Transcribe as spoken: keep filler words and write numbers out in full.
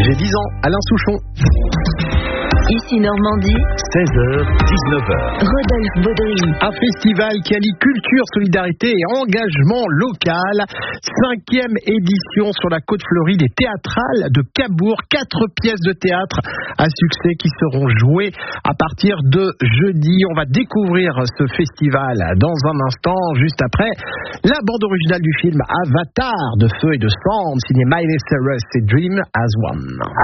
J'ai dix ans, Alain Souchon. Ici Normandie, seize heures dix-neuf heures. Rodolphe Baudry. Un festival qui allie culture, solidarité et engagement local. Cinquième édition sur la côte fleurie des théâtrales de Cabourg. Quatre pièces de théâtre à succès qui seront jouées à partir de jeudi. On va découvrir ce festival dans un instant, juste après la bande originale du film Avatar de feu et de sang, signé Miley Cyrus et Dream as One.